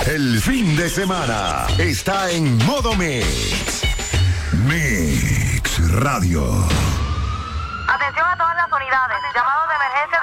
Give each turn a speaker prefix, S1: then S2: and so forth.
S1: El fin de semana está en modo Mix. Mix Radio.
S2: Atención a todas las unidades. Llamado